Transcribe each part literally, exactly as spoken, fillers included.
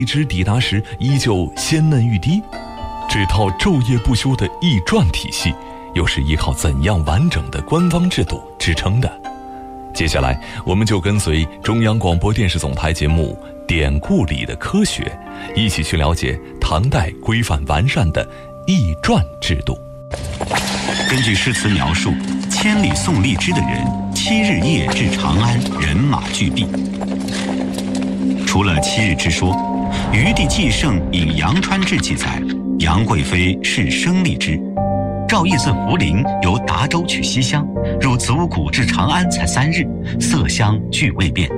荔枝抵达时依旧鲜嫩欲滴，这套昼夜不休的驿传体系又是依靠怎样完整的官方制度支撑的？接下来我们就跟随中央广播电视总台节目《典故里的科学》，一起去了解唐代规范完善的驿传制度。 根据诗词描述，千里送荔枝的人，七日夜至长安，人马俱毕。除了七日之说，余地纪胜引杨川志记载，杨贵妃是生荔枝。赵义自涪陵由达州取西厢，入子午谷至长安才三日，色香俱未变。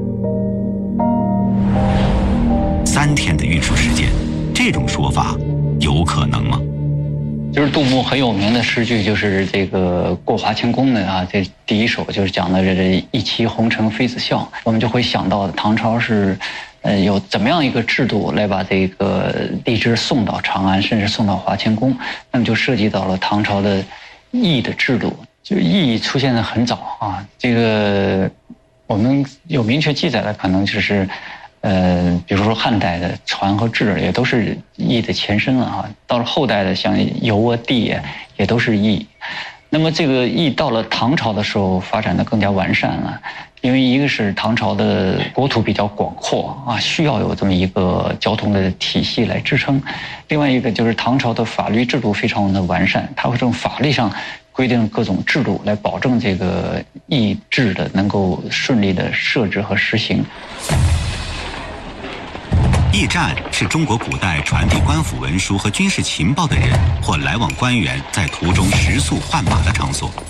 三天的运输时间，这种说法有可能吗？ 就是杜牧很有名的诗句，就是这个过华清宫的啊，这第一首就是讲的这一骑红尘妃子笑，我们就会想到唐朝是。呃，有怎么样一个制度来把这个荔枝送到长安，甚至送到华清宫？那么就涉及到了唐朝的驿的制度。就驿出现的很早啊，这个我们有明确记载的，可能就是，呃，比如说汉代的船和制也都是驿的前身了啊。到了后代的像邮啊、地也都是驿。那么这个驿到了唐朝的时候，发展的更加完善了。因为一个是唐朝的国土比较广阔啊，需要有这么一个交通的体系来支撑；另外一个就是唐朝的法律制度非常的完善，它会从法律上规定各种制度来保证这个驿制的能够顺利的设置和实行。 驿站是中国古代传递官府文书和军事情报的人或来往官员在途中食宿换马的场所。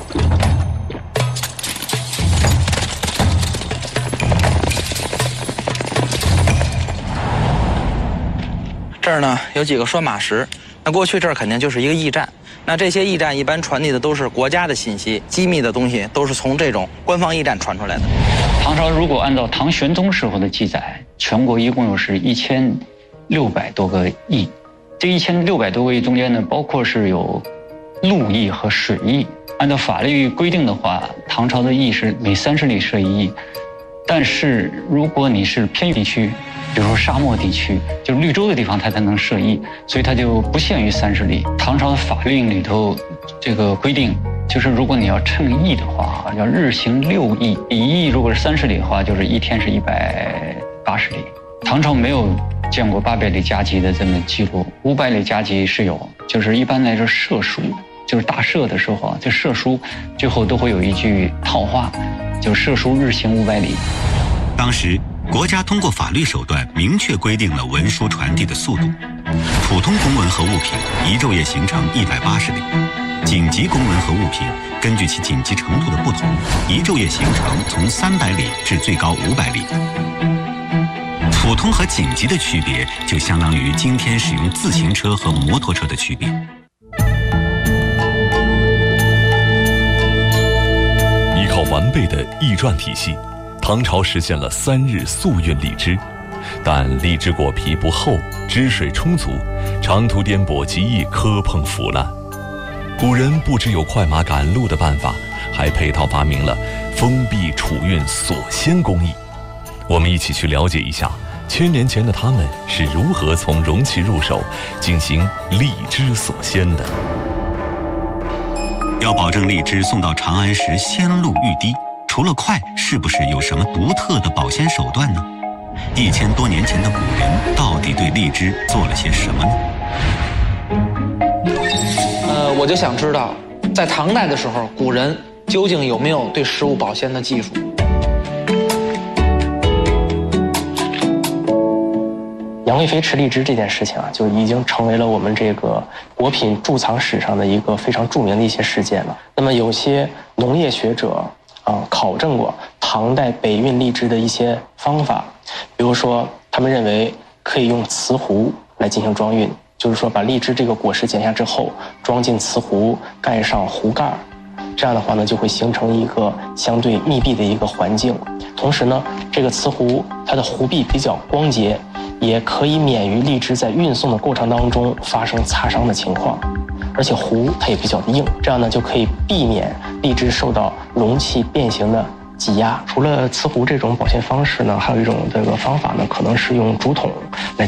这儿呢有几个拴马石，那过去这儿肯定就是一个驿站。那这些驿站一般传递的都是国家的信息，机密的东西都是从这种官方驿站传出来的。 唐朝如果按照唐玄宗时候的记载，全国一共有是一千六百多个驿。这一千六百多个驿中间呢，包括是有陆驿和水驿。按照法律规定的话，唐朝的驿是每三十里设一驿。但是如果你是偏远地区，比如说沙漠地区，就是绿洲的地方，它才能设驿，所以它就不限于三十里。唐朝的法令里头这个规定，就是如果你要乘驿的话，要日行六驿，一驿如果是三十里的话，就是一天是一百八十里。唐朝没有见过八百里加急的这么记录，五百里加急是有，就是一般来说射书，就是大赦的时候，就射书最后都会有一句套话，就是射书日行五百里。 当时国家通过法律手段明确规定了文书传递的速度，普通公文和物品一昼夜行程一百八十里，紧急公文和物品根据其紧急程度的不同，一昼夜行程从三百里至最高五百里。普通和紧急的区别，就相当于今天使用自行车和摩托车的区别。 依靠完备的驿传体系，唐朝实现了三日速运荔枝，但荔枝果皮不厚，汁水充足，长途颠簸极易磕碰腐烂。古人不只有快马赶路的办法，还配套发明了封闭储运锁鲜工艺。我们一起去了解一下千年前的他们是如何从容器入手进行荔枝锁鲜的。 要保证荔枝送到长安时鲜露欲滴，除了快，是不是有什么独特的保鲜手段呢？一千多年前的古人到底对荔枝做了些什么呢？ 呃，我就想知道，在唐代的时候，古人究竟有没有对食物保鲜的技术？ 杨贵妃吃荔枝这件事情啊，就已经成为了我们这个果品贮藏史上的一个非常著名的一些事件了。那么有些农业学者啊、呃、考证过唐代北运荔枝的一些方法，比如说他们认为可以用瓷壶来进行装运，就是说把荔枝这个果实剪下之后装进瓷壶，盖上壶盖，这样的话呢就会形成一个相对密闭的一个环境。同时呢，这个瓷壶它的壶壁比较光洁，也可以免于荔枝在运送的过程当中发生擦伤的情况，而且壶它也比较的硬，这样呢就可以避免荔枝受到容器变形的挤压。除了瓷壶这种保鲜方式呢，还有一种这个方法呢，可能是用竹筒来